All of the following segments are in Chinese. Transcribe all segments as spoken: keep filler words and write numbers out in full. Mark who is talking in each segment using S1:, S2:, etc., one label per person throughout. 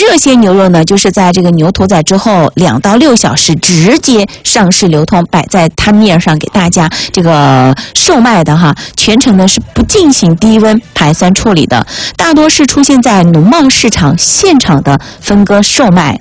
S1: 热鲜牛肉呢，就是在这个牛屠宰之后两到六小时直接上市流通，摆在摊面上给大家这个售卖的哈，全程呢是不进行低温排酸处理的，大多是出现在农贸市场现场的分割售卖。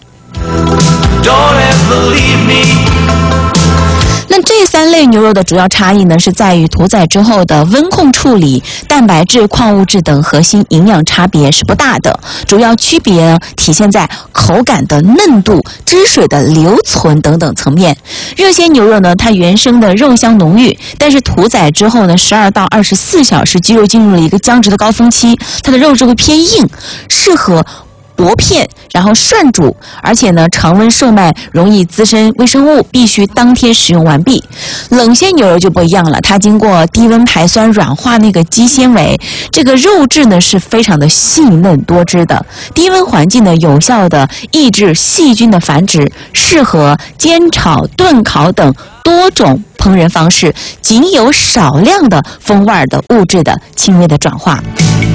S1: 那这三类牛肉的主要差异呢，是在于屠宰之后的温控处理、蛋白质、矿物质等核心营养差别是不大的，主要区别呢体现在口感的嫩度、汁水的留存等等层面。热鲜牛肉呢，它原生的肉香浓郁，但是屠宰之后呢，十二到二十四小时，肌肉进入了一个僵直的高峰期，它的肉质会偏硬，适合薄片，然后涮煮，而且呢，常温售卖容易滋生微生物，必须当天食用完毕。冷鲜牛肉就不一样了，它经过低温排酸软化那个肌纤维，这个肉质呢是非常的细嫩多汁的。低温环境呢有效的抑制细菌的繁殖，适合煎炒炖烤等多种烹饪方式，仅有少量的风味的物质的轻微的转化。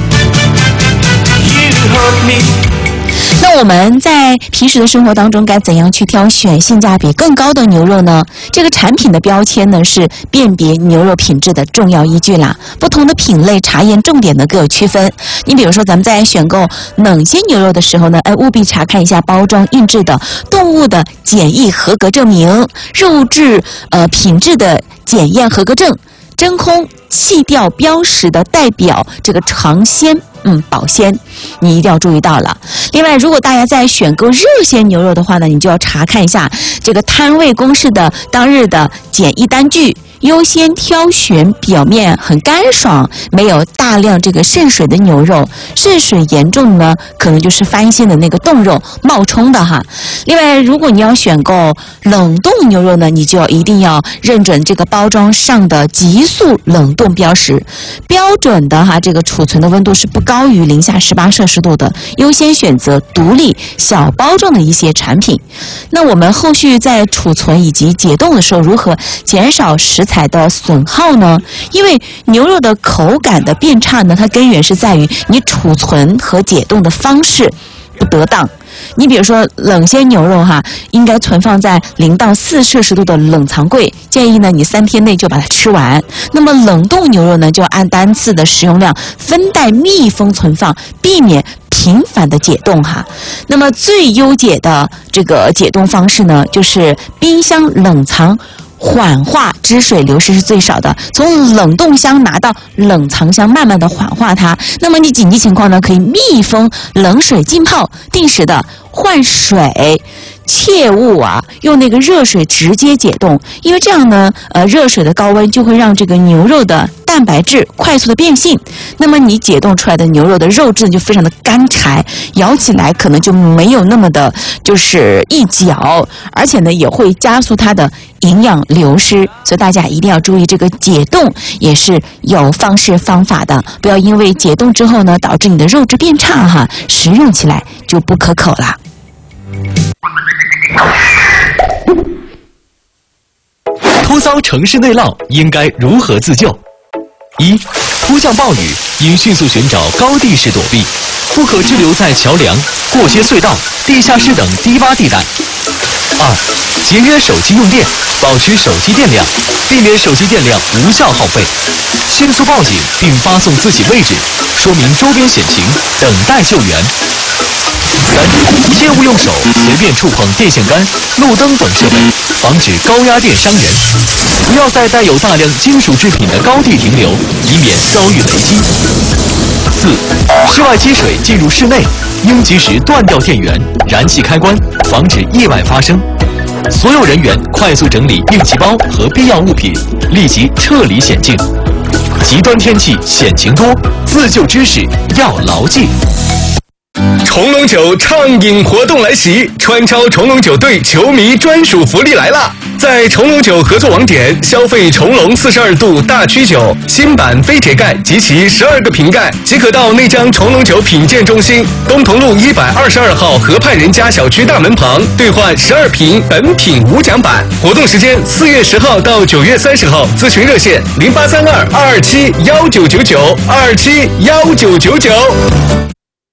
S1: 那我们在平时的生活当中该怎样去挑选性价比更高的牛肉呢？这个产品的标签呢是辨别牛肉品质的重要依据啦。不同的品类查验重点呢各有区分。你比如说咱们在选购冷鲜牛肉的时候呢，哎，务必查看一下包装印制的动物的检疫合格证明、肉质呃品质的检验合格证、真空气调标识的代表这个尝鲜。嗯，保鲜你一定要注意到了。另外，如果大家在选购热鲜牛肉的话呢，你就要查看一下这个摊位公示的当日的检疫单据，优先挑选表面很干爽、没有大量这个渗水的牛肉。渗水严重呢，可能就是翻新的那个冻肉冒充的哈。另外，如果你要选购冷冻牛肉呢，你就一定要认准这个包装上的急速冷冻标识，标准的哈这个储存的温度是不高于零下十八摄氏度的，优先选择独立小包装的一些产品。那我们后续在储存以及解冻的时候，如何减少食材的损耗呢？因为牛肉的口感的变差呢，它根源是在于你储存和解冻的方式不得当。你比如说冷鲜牛肉哈，应该存放在零到四摄氏度的冷藏柜，建议呢你三天内就把它吃完。那么冷冻牛肉呢，就按单次的食用量分袋密封存放，避免频繁的解冻哈。那么最优解的这个解冻方式呢，就是冰箱冷藏。缓化汁水流失是最少的，从冷冻箱拿到冷藏箱，慢慢的缓化它。那么你紧急情况呢，可以密封冷水浸泡，定时的换水，切勿啊用那个热水直接解冻，因为这样呢，呃，热水的高温就会让这个牛肉的蛋白质快速的变性，那么你解冻出来的牛肉的肉质就非常的干柴，咬起来可能就没有那么的就是易嚼，而且呢也会加速它的营养流失，所以大家一定要注意，这个解冻也是有方式方法的，不要因为解冻之后呢导致你的肉质变差哈，食用起来就不可口了。
S2: 突遭城市内涝应该如何自救？一、突降暴雨应迅速寻找高地势躲避，不可滞留在桥梁、过街隧道、地下室等低洼地带。二、节约手机用电，保持手机电量，避免手机电量无效耗费。迅速报警并发送自己位置，说明周边险情，等待救援。三、切勿用手随便触碰电线杆、路灯等设备，防止高压电伤人。不要在带有大量金属制品的高地停留，以免遭遇雷击。四、室外积水进入室内，应及时断掉电源、燃气开关，防止意外发生。所有人员快速整理应急包和必要物品，立即撤离险境。极端天气险情多，自救知识要牢记。
S3: 重龙酒畅饮活动来袭，川超重龙酒队球迷专属福利来啦！在重龙酒合作网点消费重龙四十二度大曲酒新版飞铁盖及其十二个瓶盖，即可到内江重龙酒品鉴中心东同路一百二十二号河畔人家小区大门旁兑换十二瓶本品无奖版。活动时间四月十号到九月三十号，咨询热线零八三二二二七幺九九九二二七幺九九九。